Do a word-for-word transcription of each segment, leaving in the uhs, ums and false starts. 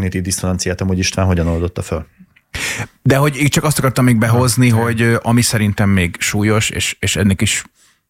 kognitív diszonanciát amúgy István hogyan oldotta föl? De hogy én csak azt akartam még behozni, ha, hogy ami szerintem még súlyos, és, és ennek is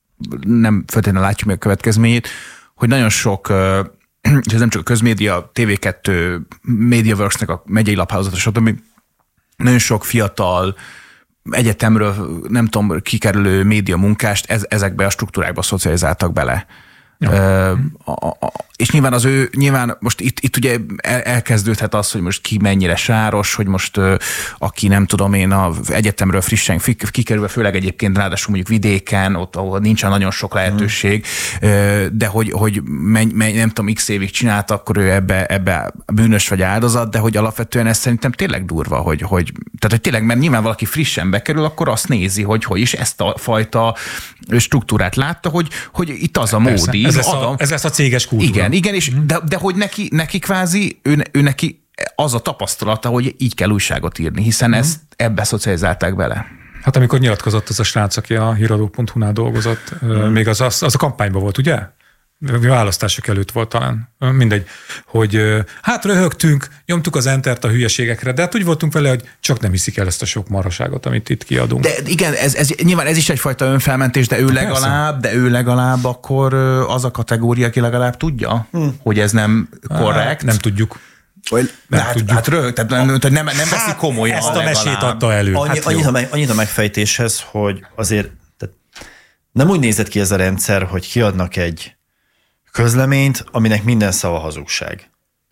nem feltétlenül látjuk még a következményét, hogy nagyon sok, és ez nem csak a közmédia, té vé kettő, MediaWorks-nek a megyei laphálózata, stb. Nagyon sok fiatal egyetemről, nem tudom, kikerülő média munkást ez, ezekbe a struktúrákba szocializáltak bele. Ja. Uh, a, a, és nyilván az ő, nyilván most itt, itt ugye elkezdődhet az, hogy most ki mennyire sáros, hogy most uh, aki nem tudom én az egyetemről frissen kikerülve, főleg egyébként ráadásul mondjuk vidéken, ott ahol nincsen nagyon sok lehetőség, mm. uh, de hogy, hogy menj, menj, nem tudom, x évig csinált, akkor ő ebbe, ebbe bűnös vagy áldozat, de hogy alapvetően ez szerintem tényleg durva, hogy, hogy tehát hogy tényleg, mert nyilván valaki frissen bekerül, akkor azt nézi, hogy hogy is ezt a fajta struktúrát látta, hogy, hogy itt az a módi. Ez lesz, a, ez lesz a céges kultúra. Igen, igen, és de, de hogy neki, neki kvázi, ő, ő neki az a tapasztalata, hogy így kell újságot írni, hiszen mm. ezt ebbe szocializálták bele. Hát amikor nyilatkozott az a srác, aki a híradó pont hu-nál dolgozott, mm. még az, az, az a kampányban volt, ugye? Választások előtt volt talán. Mindegy, hogy hát röhögtünk, nyomtuk az entert a hülyeségekre, de hát úgy voltunk vele, hogy csak nem hiszik el ezt a sok marhaságot, amit itt kiadunk. De igen, ez, ez, nyilván ez is egyfajta önfelmentés, de ő Persze. legalább, de ő legalább akkor az a kategória, aki legalább tudja, hmm. hogy ez nem korrekt. Hát, nem tudjuk. Vagy, nem hát, tudjuk. Hát rög, tehát nem, nem, nem veszi hát, komolyan. Ezt a mesét adta elő. Annyi, hát annyit, a, annyit a megfejtéshez, hogy azért tehát nem úgy nézett ki ez a rendszer, hogy kiadnak egy közleményt, aminek minden szava hazugság.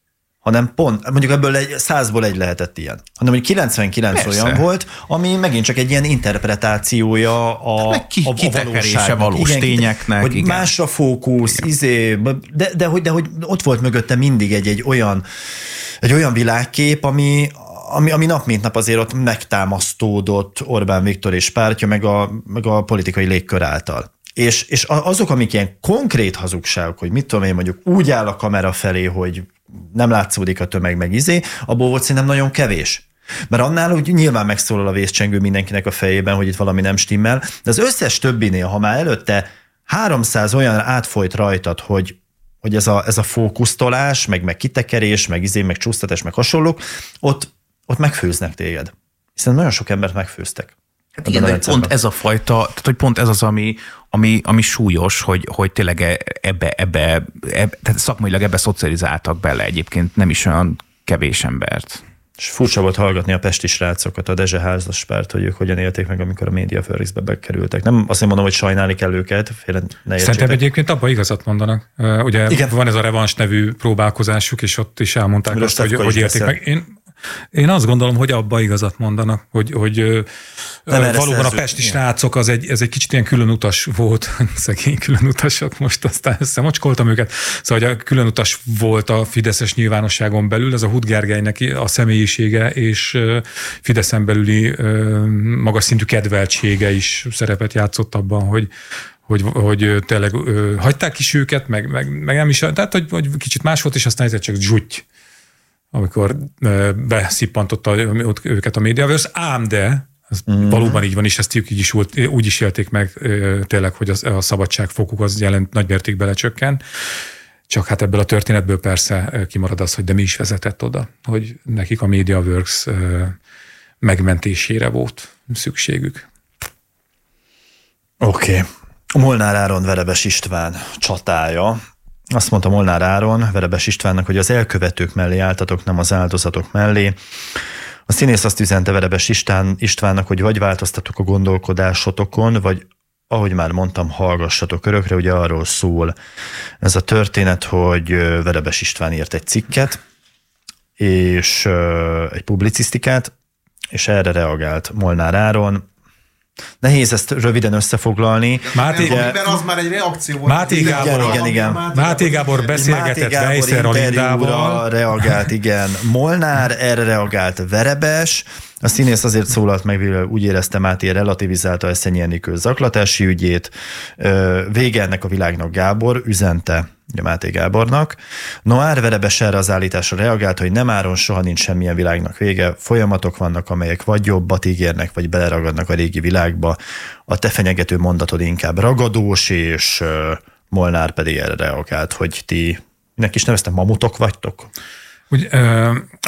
Hanem pont, mondjuk ebből egy, százból egy lehetett ilyen. Hanem, hogy kilencvenkilenc Persze. olyan volt, ami megint csak egy ilyen interpretációja a, hát ki, a, a valóságnak. valós igen, tényeknek. Hogy igen. másra fókusz, igen. izé, de, de, hogy, de hogy ott volt mögötte mindig egy, egy, olyan, egy olyan világkép, ami, ami, ami nap mint nap azért ott megtámasztódott Orbán Viktor és pártja, meg a, meg a politikai légkör által. És, és azok, amik ilyen konkrét hazugságok, hogy mit tudom én, mondjuk úgy áll a kamera felé, hogy nem látszódik a tömeg meg izé, abból volt szerintem nagyon kevés. Mert annál úgy nyilván megszólal a vészcsengő mindenkinek a fejében, hogy itt valami nem stimmel, de az összes többinél, ha már előtte háromszáz olyan átfolyt rajtad, hogy, hogy ez a, ez a fókusztolás, meg, meg kitekerés, meg izé, meg csúsztatás, meg hasonlók, ott, ott megfőznek téged. Hiszen nagyon sok embert megfőztek. Hát igen, de pont ez a fajta, tehát hogy pont ez az, ami, ami, ami súlyos, hogy, hogy tényleg ebbe, ebbe, ebbe, tehát szakmailag ebbe szocializáltak bele egyébként nem is olyan kevés embert. És furcsa volt hallgatni a pesti srácokat, a Dezse házaspárt, hogy ők hogyan élték meg, amikor a MediaWorks-be bekerültek. Nem azt mondom, hogy sajnálni kell őket, félre ne Szerintem egyébként abban igazat mondanak. Ugye Igen. van ez a Revans nevű próbálkozásuk, és ott is elmondták Most azt, hogy, hogy élték meg. Én, Én azt gondolom, hogy abba igazat mondanak, hogy, hogy valóban a pesti srácok az egy, ez egy kicsit ilyen különutas volt, szegény különutasok, most aztán összemocskoltam őket. Szóval hogy a különutas volt a fideszes nyilvánosságon belül, ez a Huth Gergelynek a személyisége és Fideszen belüli magas szintű kedveltsége is szerepet játszott abban, hogy Hogy, hogy tényleg ö, hagyták is őket, meg, meg, meg nem is, tehát hogy, hogy kicsit más volt, és aztán ez csak zsutty, amikor ö, beszippantotta őket a MediaWorks, ám de, ez mm. valóban így van, és ezt így is, volt, úgy is élték meg ö, tényleg, hogy az, a szabadságfokuk az jelent nagymértékben lecsökken. Csak hát ebből a történetből persze kimarad az, hogy de mi is vezetett oda, hogy nekik a MediaWorks ö, megmentésére volt szükségük. Oké. Okay. Molnár Áron, Verebes István csatája. Azt mondta Molnár Áron Verebes Istvánnak, hogy az elkövetők mellé álltatok, nem az áldozatok mellé. A színész azt üzente Verebes István, Istvánnak, hogy vagy változtatok a gondolkodásotokon, vagy ahogy már mondtam, hallgassatok örökre. Ugye arról szól ez a történet, hogy Verebes István írt egy cikket, és egy publicisztikát, és erre reagált Molnár Áron. Nehéz ezt röviden összefoglalni. Máté, ugye, az már egy reakció volt. Máté Gábor, igen, igen, igen. Máté Gábor beszélgetett Weiser Alindával. Reagált, igen. Molnár, erre reagált Verebes. A színész azért szólalt meg, úgy érezte, Máté relativizálta Eszenyi Enikő zaklatási ügyét. Vége ennek a világnak Gábor, üzente Máté Gábornak. Noár Verebes erre az állításra reagált, hogy nem Áron, soha nincs semmilyen világnak vége, folyamatok vannak, amelyek vagy jobbat ígérnek, vagy beleragadnak a régi világba. A te fenyegető mondatod inkább ragadós, és Molnár pedig erre reagált, hogy ti, nek is neveztem, mamutok vagytok? Úgy, ö,